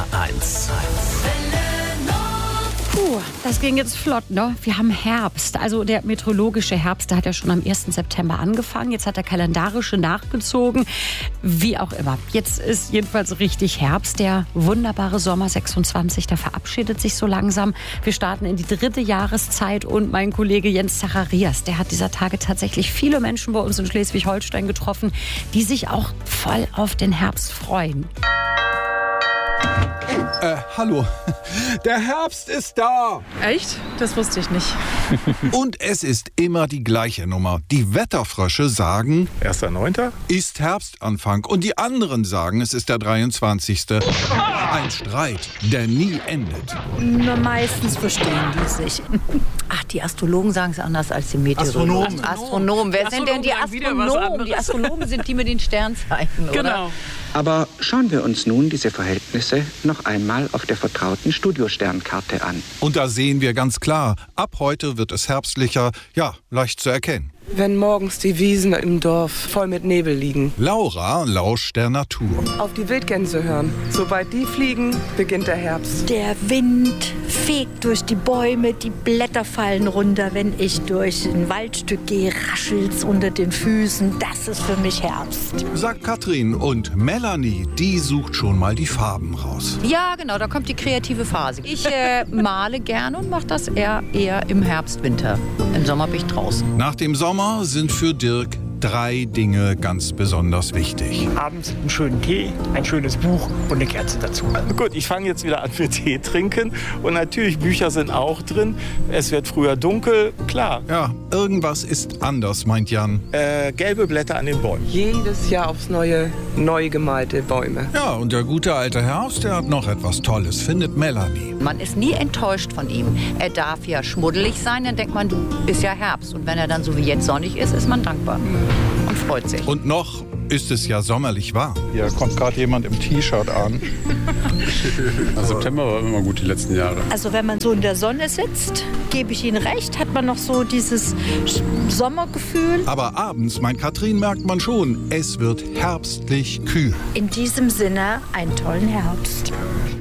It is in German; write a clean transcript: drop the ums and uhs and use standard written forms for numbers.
HR1. Puh, das ging jetzt flott, ne? Wir haben Herbst. Also der meteorologische Herbst, der hat ja schon am 1. September angefangen. Jetzt hat der kalendarische nachgezogen. Wie auch immer. Jetzt ist jedenfalls richtig Herbst. Der wunderbare Sommer 26, der verabschiedet sich so langsam. Wir starten in die 3. Jahreszeit und mein Kollege Jens Zacharias, der hat dieser Tage tatsächlich viele Menschen bei uns in Schleswig-Holstein getroffen, die sich auch voll auf den Herbst freuen. Hallo. Der Herbst ist da. Echt? Das wusste ich nicht. Und es ist immer die gleiche Nummer. Die Wetterfrösche sagen, 1.9. ist Herbstanfang. Und die anderen sagen, es ist der 23. Ein Streit, der nie endet. Na, meistens verstehen die sich. Ach, die Astrologen sagen es anders als die Meteorologen. Astronomen. Wer sind denn die Astronomen? Die Astronomen sind die mit den Sternzeichen, oder? Genau. Aber schauen wir uns nun diese Verhältnisse noch einmal auf der vertrauten Studiosternkarte an. Und da sehen wir ganz klar, ab heute wird es herbstlicher, ja, leicht zu erkennen. Wenn morgens die Wiesen im Dorf voll mit Nebel liegen. Laura lauscht der Natur. Auf die Wildgänse hören. Sobald die fliegen, beginnt der Herbst. Der Wind fegt durch die Bäume, die Blätter fallen runter. Wenn ich durch ein Waldstück gehe, raschelt's unter den Füßen. Das ist für mich Herbst. Sagt Katrin, und Melanie, die sucht schon mal die Farben raus. Ja, genau, da kommt die kreative Phase. Ich male gerne und mache das eher im Herbst, Winter. Im Sommer bin ich draußen. Nach dem Sommer sind für Dirk 3 Dinge ganz besonders wichtig. Abends einen schönen Tee, ein schönes Buch und eine Kerze dazu. Gut, ich fange jetzt wieder an mit Tee trinken. Und natürlich, Bücher sind auch drin. Es wird früher dunkel, klar. Ja, irgendwas ist anders, meint Jan. Gelbe Blätter an den Bäumen. Jedes Jahr aufs Neue neu gemalte Bäume. Ja, und der gute alte Herbst, der hat noch etwas Tolles, findet Melanie. Man ist nie enttäuscht von ihm. Er darf ja schmuddelig sein, dann denkt man, du bist ja Herbst. Und wenn er dann so wie jetzt sonnig ist, ist man dankbar und freut sich. Und noch ist es ja sommerlich warm. Hier kommt gerade jemand im T-Shirt an. September war immer gut die letzten Jahre. Also wenn man so in der Sonne sitzt, gebe ich Ihnen recht, hat man noch so dieses Sommergefühl. Aber abends, meint Katrin, merkt man schon, es wird herbstlich kühl. In diesem Sinne einen tollen Herbst.